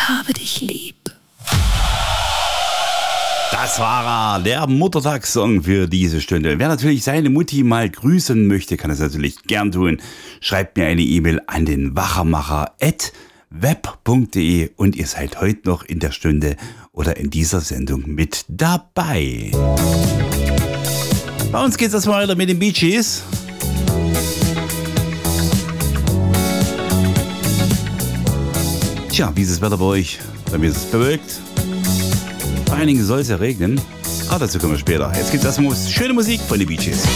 habe dich lieb. Das war er, der Muttertagssong für diese Stunde. Wer natürlich seine Mutti mal grüßen möchte, kann das natürlich gern tun. Schreibt mir eine E-Mail an den wachermacher@web.de und ihr seid heute noch in der Stunde oder in dieser Sendung mit dabei. Bei uns geht es erstmal weiter mit den Bee Gees. Tja, wie ist das Wetter bei euch? Bei mir ist es bewölkt. Bei einigen soll es ja regnen. Aber dazu kommen wir später. Jetzt gibt es erstmal schöne Musik von den Bee Gees.